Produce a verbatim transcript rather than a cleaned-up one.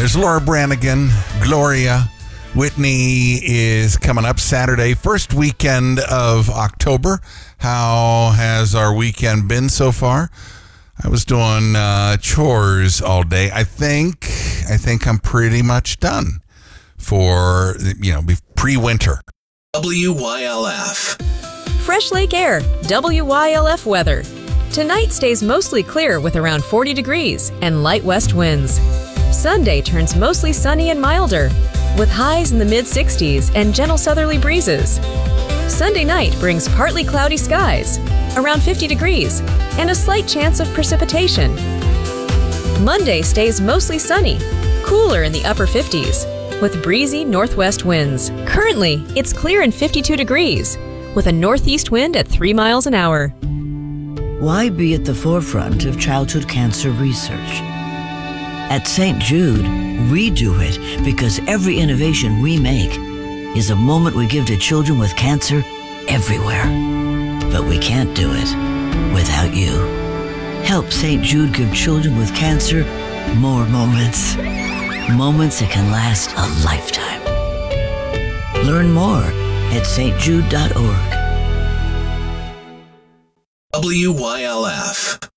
There's Laura Branigan, Gloria. Whitney is coming up Saturday, first weekend of October. How has our weekend been so far? I was doing uh, chores all day. I think I think I'm pretty much done for, you know, pre-winter. W Y L F. Fresh Lake Air, W Y L F weather. Tonight stays mostly clear with around forty degrees and light west winds. Sunday turns mostly sunny and milder, with highs in the mid sixties and gentle southerly breezes. Sunday night brings partly cloudy skies, around fifty degrees, and a slight chance of precipitation. Monday stays mostly sunny, cooler in the upper fifties, with breezy northwest winds. Currently, it's clear and fifty-two degrees, with a northeast wind at three miles an hour. Why be at the forefront of childhood cancer research? At Saint Jude, we do it because every innovation we make is a moment we give to children with cancer everywhere. But we can't do it without you. Help Saint Jude give children with cancer more moments. Moments that can last a lifetime. Learn more at s t jude dot org. W Y L F.